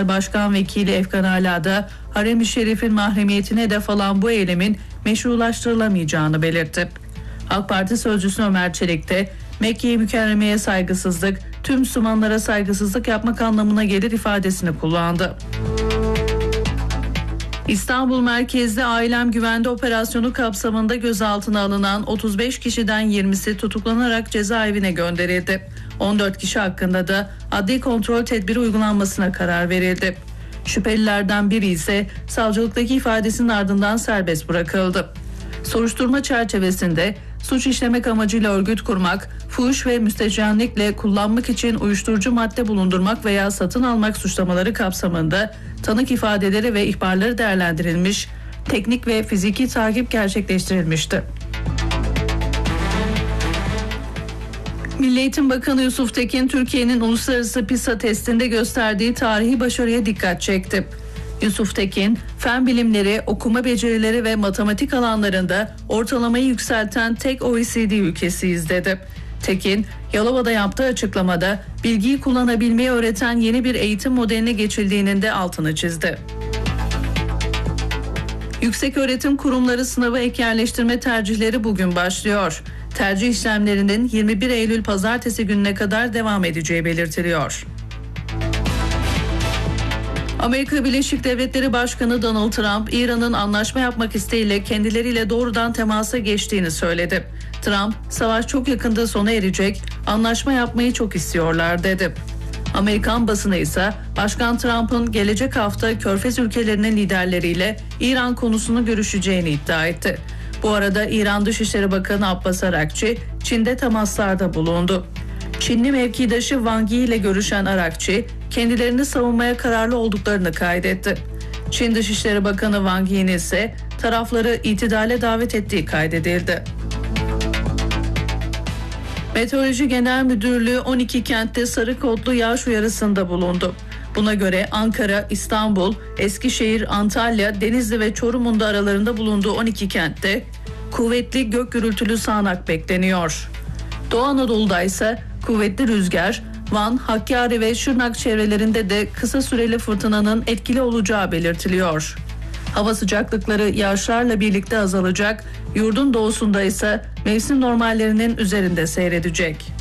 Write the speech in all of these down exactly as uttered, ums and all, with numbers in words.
Genel Başkan Vekili Efkan Ala da Harem-i Şerif'in mahremiyetine hedef alan bu eylemin meşrulaştırılamayacağını belirtti. AK Parti sözcüsü Ömer Çelik de Mekke-i Mükerreme'ye saygısızlık, tüm Müslümanlara saygısızlık yapmak anlamına gelir ifadesini kullandı. İstanbul merkezli Ailem Güvende operasyonu kapsamında gözaltına alınan otuz beş kişiden yirmisi tutuklanarak cezaevine gönderildi. on dört kişi hakkında da adli kontrol tedbiri uygulanmasına karar verildi. Şüphelilerden biri ise savcılıktaki ifadesinin ardından serbest bırakıldı. Soruşturma çerçevesinde suç işlemek amacıyla örgüt kurmak, fuhuş ve müstehcenlikle kullanmak için uyuşturucu madde bulundurmak veya satın almak suçlamaları kapsamında tanık ifadeleri ve ihbarları değerlendirilmiş, teknik ve fiziki takip gerçekleştirilmişti. Milli Eğitim Bakanı Yusuf Tekin, Türkiye'nin uluslararası PISA testinde gösterdiği tarihi başarıya dikkat çekti. Yusuf Tekin, fen bilimleri, okuma becerileri ve matematik alanlarında ortalamayı yükselten tek O E C D ülkesiyiz dedi. Tekin, Yalova'da yaptığı açıklamada bilgiyi kullanabilmeyi öğreten yeni bir eğitim modeline geçildiğinin de altını çizdi. Yükseköğretim kurumları sınavı ek yerleştirme tercihleri bugün başlıyor. Tercih işlemlerinin yirmi bir Eylül Pazartesi gününe kadar devam edeceği belirtiliyor. Amerika Birleşik Devletleri Başkanı Donald Trump, İran'ın anlaşma yapmak isteğiyle kendileriyle doğrudan temasa geçtiğini söyledi. Trump, savaş çok yakında sona erecek, anlaşma yapmayı çok istiyorlar dedi. Amerikan basını ise Başkan Trump'ın gelecek hafta Körfez ülkelerinin liderleriyle İran konusunu görüşeceğini iddia etti. Bu arada İran Dışişleri Bakanı Abbas Arakçı, Çin'de temaslarda bulundu. Çinli mevkidaşı Wang Yi ile görüşen Arakçı, kendilerini savunmaya kararlı olduklarını kaydetti. Çin Dışişleri Bakanı Wang Yi'nin ise tarafları itidale davet ettiği kaydedildi. Meteoroloji Genel Müdürlüğü on iki kentte sarı kodlu yağış uyarısında bulundu. Buna göre Ankara, İstanbul, Eskişehir, Antalya, Denizli ve Çorum'un da aralarında bulunduğu on iki kentte kuvvetli gök gürültülü sağanak bekleniyor. Doğu Anadolu'da ise kuvvetli rüzgar, Van, Hakkari ve Şırnak çevrelerinde de kısa süreli fırtınanın etkili olacağı belirtiliyor. Hava sıcaklıkları yağışlarla birlikte azalacak, yurdun doğusunda ise mevsim normallerinin üzerinde seyredecek.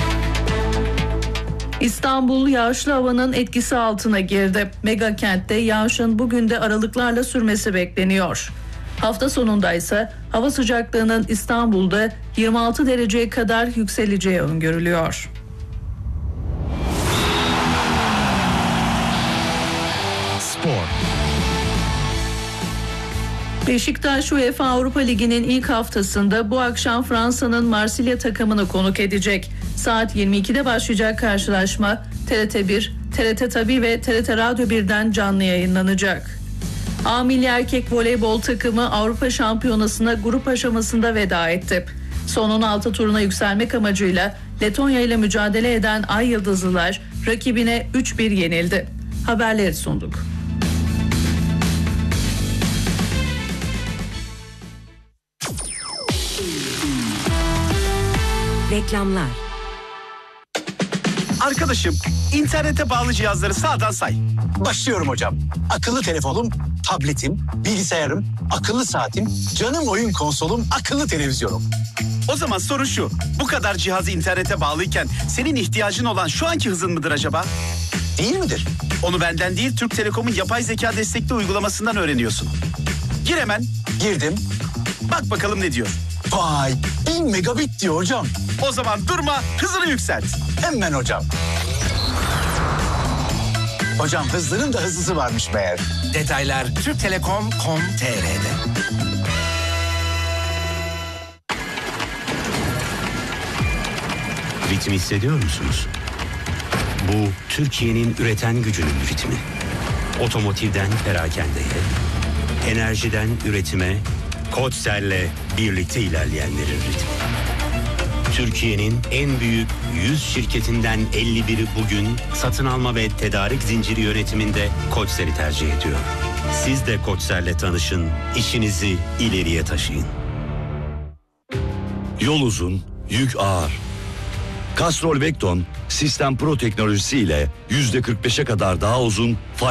İstanbul yağışlı havanın etkisi altına girdi. Mega kentte yağışın bugün de aralıklarla sürmesi bekleniyor. Hafta sonunda ise hava sıcaklığının İstanbul'da yirmi altı dereceye kadar yükseleceği öngörülüyor. Spor. Beşiktaş UEFA Avrupa Ligi'nin ilk haftasında bu akşam Fransa'nın Marsilya takımını konuk edecek. Saat yirmi ikide başlayacak karşılaşma T R T bir, T R T Tabii ve T R T Radyo birden canlı yayınlanacak. A Milli Erkek Voleybol takımı Avrupa Şampiyonası'na grup aşamasında veda etti. Son on altı turuna yükselmek amacıyla Letonya ile mücadele eden Ay Yıldızlılar rakibine üç bir yenildi. Haberleri sunduk. Reklamlar. Arkadaşım, internete bağlı cihazları sağdan say. Başlıyorum hocam. Akıllı telefonum, tabletim, bilgisayarım, akıllı saatim, canım oyun konsolum, akıllı televizyonum. O zaman soru şu. Bu kadar cihazı internete bağlıyken senin ihtiyacın olan şu anki hızın mıdır acaba? Değil midir? Onu benden değil, Türk Telekom'un yapay zeka destekli uygulamasından öğreniyorsun. Gir hemen. Girdim. Bak bakalım ne diyor. Vay, bin megabit diyor hocam. O zaman durma, hızını yükselt. Hemen hocam. Hocam hızlının da hızlısı varmış meğer. Detaylar türk telekom nokta com nokta t r'de. Ritmi hissediyor musunuz? Bu Türkiye'nin üreten gücünün ritmi. Otomotivden perakendeye, enerjiden üretime, Koçser'le birlikte ilerleyenlerin ritmi. Türkiye'nin en büyük yüz şirketinden elli biri bugün satın alma ve tedarik zinciri yönetiminde Koçser'i tercih ediyor. Siz de Koçser'le tanışın, işinizi ileriye taşıyın. Yol uzun, yük ağır. Castrol Vecton, Sistem Pro teknolojisiyle yüzde kırk beşe kadar daha uzun,